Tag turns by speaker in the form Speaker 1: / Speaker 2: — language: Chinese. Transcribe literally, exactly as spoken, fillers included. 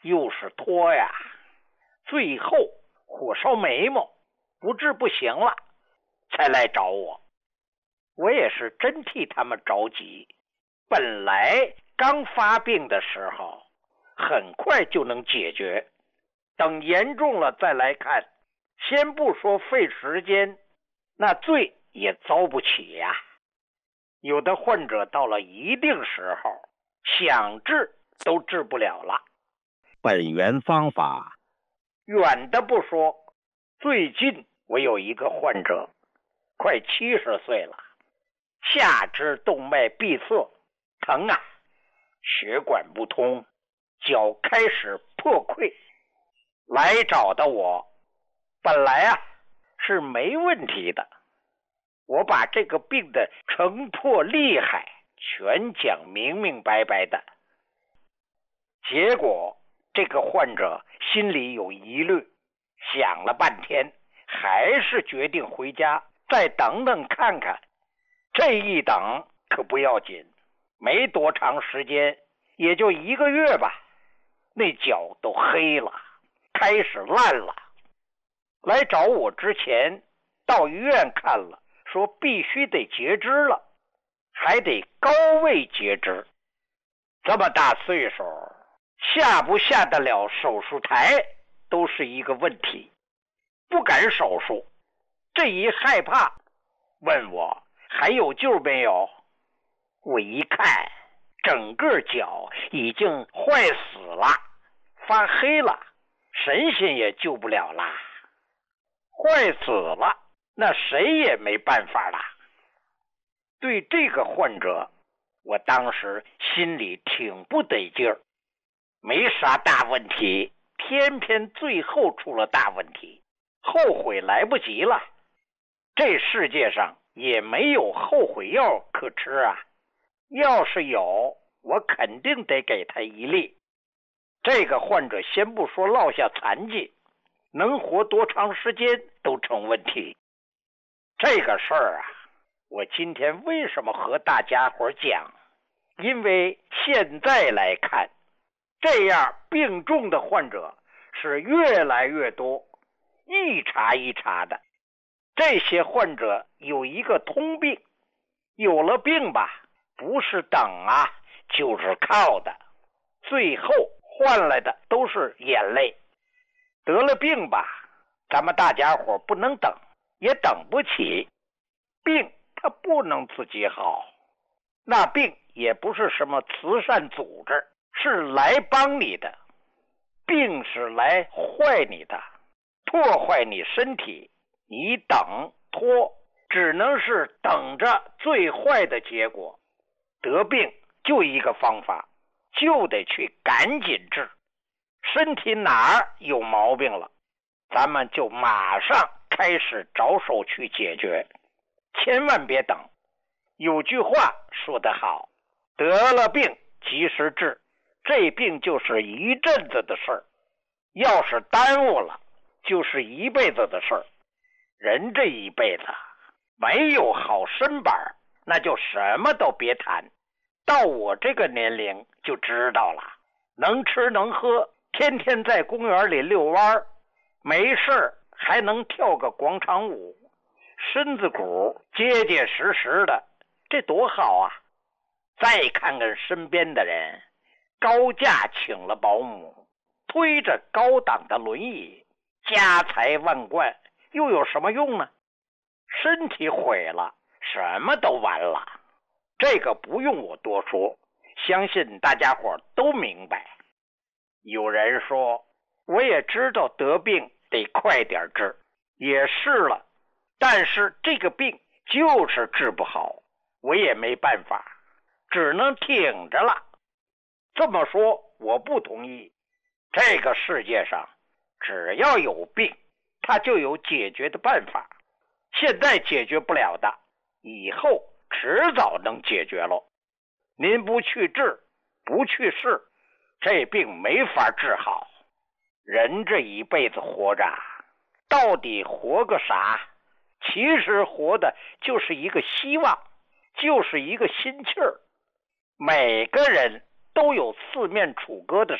Speaker 1: 又是拖呀，最后火烧眉毛，不治不行了，才来找我。我也是真替他们着急，本来刚发病的时候很快就能解决，等严重了再来看，先不说费时间，那罪也遭不起呀。有的患者到了一定时候，想治都治不了了。
Speaker 2: 本源方法，
Speaker 1: 远的不说，最近我有一个患者，快七十岁了，下肢动脉闭塞，疼啊，血管不通，脚开始破溃，来找的我。本来啊是没问题的，我把这个病的成破厉害全讲明明白白的。结果这个患者心里有疑虑，想了半天，还是决定回家再等等看看。这一等可不要紧，没多长时间，也就一个月吧，那脚都黑了，开始烂了。来找我之前到医院看了，说必须得截肢了，还得高位截肢。这么大岁数，下不下得了手术台都是一个问题，不敢手术。这一害怕，问我还有救没有？我一看，整个脚已经坏死了，发黑了，神仙也救不了啦。坏死了，那谁也没办法了。对这个患者，我当时心里挺不得劲儿，没啥大问题，偏偏最后出了大问题，后悔来不及了。这世界上也没有后悔药可吃啊，要是有，我肯定得给他一粒。这个患者先不说落下残疾，能活多长时间都成问题。这个事儿啊，我今天为什么和大家伙讲？因为现在来看，这样病重的患者是越来越多，一茬一茬的。这些患者有一个通病，有了病吧，不是等啊，就是靠的，最后换来的都是眼泪。得了病吧，咱们大家伙不能等，也等不起。病它不能自己好，那病也不是什么慈善组织，是来帮你的。病是来坏你的，破坏你身体。你等拖，只能是等着最坏的结果。得病就一个方法，就得去赶紧治。身体哪儿有毛病了，咱们就马上开始着手去解决，千万别等。有句话说得好，得了病及时治，这病就是一阵子的事儿，要是耽误了，就是一辈子的事儿。人这一辈子没有好身板，那就什么都别谈。到我这个年龄就知道了，能吃能喝，天天在公园里遛弯，没事还能跳个广场舞，身子骨结结实实的，这多好啊！再看看身边的人，高价请了保姆，推着高档的轮椅，家财万贯，又有什么用呢？身体毁了，什么都完了。这个不用我多说，相信大家伙都明白。有人说，我也知道得病得快点治，也是了，但是这个病就是治不好，我也没办法，只能挺着了。这么说我不同意。这个世界上只要有病，它就有解决的办法。现在解决不了的，以后迟早能解决喽。您不去治，不去试，这病没法治好。人这一辈子活着，到底活个啥？其实活的就是一个希望，就是一个心气儿。每个人都有四面楚歌的